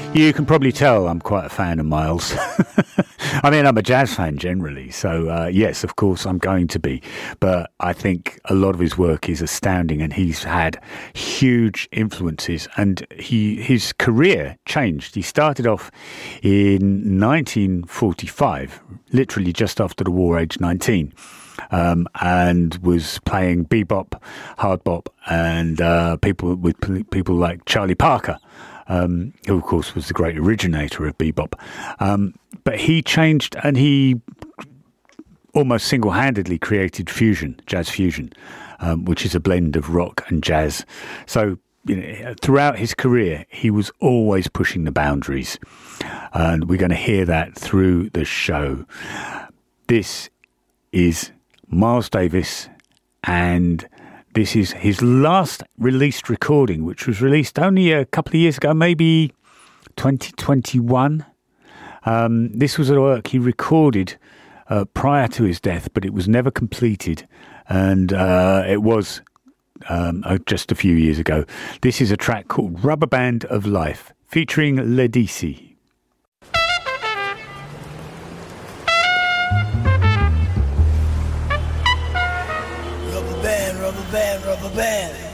You can probably tell I'm quite a fan of Miles. I mean, I'm a jazz fan generally, so yes, of course I'm going to be. But I think a lot of his work is astounding, and he's had huge influences, and his career changed. He started off in 1945, literally just after the war, age 19. And was playing bebop, hard bop, and people like Charlie Parker, who of course was the great originator of bebop. But he changed, and he almost single-handedly created fusion, jazz fusion, which is a blend of rock and jazz. So throughout his career, he was always pushing the boundaries, and we're going to hear that through the show. This is Miles Davis, and this is his last released recording, which was released only a couple of years ago, maybe 2021. This was a work he recorded prior to his death, but it was never completed, and it was just a few years ago. This is a track called Rubber Band of Life, featuring Ledisi. Rubber band, rubber band, rubber band.